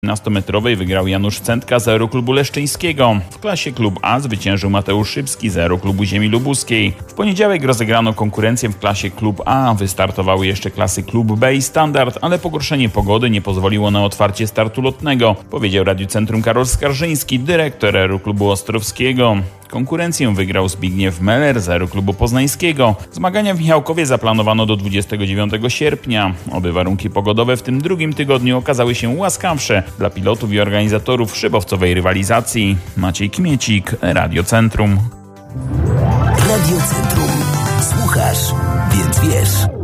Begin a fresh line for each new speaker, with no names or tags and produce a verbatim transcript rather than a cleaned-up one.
nastometrowej wygrał Janusz Cętka z Aeroklubu Leszczyńskiego. W klasie Klub A zwyciężył Mateusz Szybski z Aeroklubu Ziemi Lubuskiej. W poniedziałek rozegrano konkurencję w klasie Klub A. Wystartowały jeszcze klasy Klub B i Standard, ale pogorszenie pogody nie pozwoliło na otwarcie startu lotnego, powiedział Radiu Centrum Karol Skarżyński, dyrektor Aeroklubu Ostrowskiego. Konkurencję wygrał Zbigniew Meller z Aeroklubu Poznańskiego. Zmagania w Michałkowie zaplanowano do dwudziestego dziewiątego sierpnia. Oby warunki pogodowe w tym drugim tygodniu okazały się łaskawsze dla pilotów i organizatorów szybowcowej rywalizacji. Maciej Kmiecik, Radio Centrum.
Radio Centrum. Słuchasz, więc wiesz.